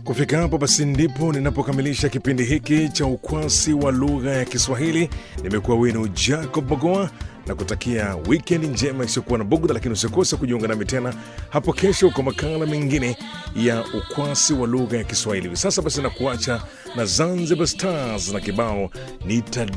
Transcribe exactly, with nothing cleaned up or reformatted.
Kufika hapo basi ndipo ninapokamilisha kipindi hiki cha ukwasi wa lugha ya Kiswahili. Nimekuwa wenu Jacob Mogoa na kutakia weekend njema isiyokuwa na bugdha, lakini usikose kujiunga nami tena hapo kesho kwa makala mengine ya ukwasi wa lugha ya Kiswahili. Sasa basi na kuacha na Zanzibar Stars na kibao nita